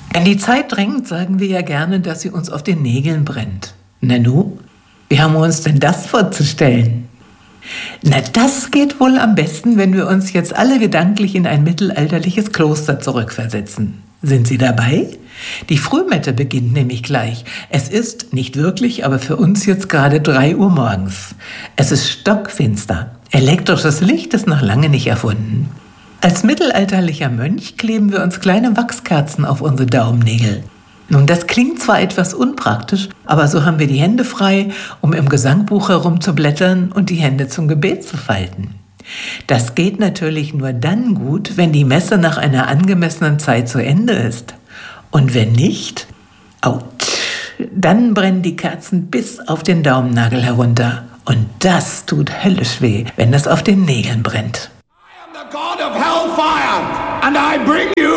Wenn die Zeit drängt, sagen wir ja gerne, dass sie uns auf den Nägeln brennt. Nanu, wie haben wir uns denn das vorzustellen? Na, das geht wohl am besten, wenn wir uns jetzt alle gedanklich in ein mittelalterliches Kloster zurückversetzen. Sind Sie dabei? Die Frühmette beginnt nämlich gleich. Es ist, nicht wirklich, aber für uns jetzt gerade 3 Uhr morgens. Es ist stockfinster. Elektrisches Licht ist noch lange nicht erfunden. Als mittelalterlicher Mönch kleben wir uns kleine Wachskerzen auf unsere Daumennägel. Nun, das klingt zwar etwas unpraktisch, aber so haben wir die Hände frei, um im Gesangbuch herumzublättern und die Hände zum Gebet zu falten. Das geht natürlich nur dann gut, wenn die Messe nach einer angemessenen Zeit zu Ende ist. Und wenn nicht, dann brennen die Kerzen bis auf den Daumennagel herunter. Und das tut höllisch weh, wenn das auf den Nägeln brennt. I am the God of hellfire, and I bring you